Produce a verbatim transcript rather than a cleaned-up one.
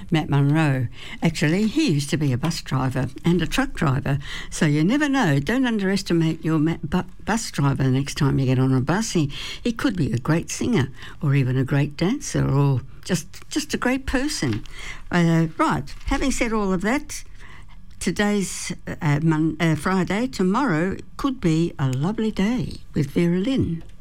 Matt Munro. Actually, he used to be a bus driver and a truck driver, so you never know. Don't underestimate your ma- bu- bus driver the next time you get on a bus. He, he could be a great singer or even a great dancer or just, just a great person. Uh, right, having said all of that, today's uh, Mon- uh, Friday. Tomorrow could be a lovely day with Vera Lynn.